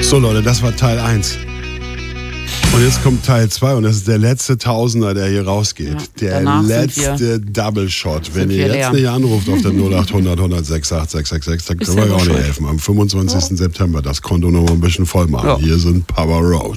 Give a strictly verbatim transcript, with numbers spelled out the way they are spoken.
So Leute, das war Teil eins. Und jetzt kommt Teil zwei und das ist der letzte Tausender, der hier rausgeht. Ja, der letzte Double Shot. Wenn ihr jetzt leer. nicht anruft auf der null acht hundert, hundertsechs, acht sechs sechs sechs, dann können wir euch auch nicht helfen. Am fünfundzwanzigsten Ja. September das Konto noch mal ein bisschen voll machen. Ja. Hier sind Papa Roach.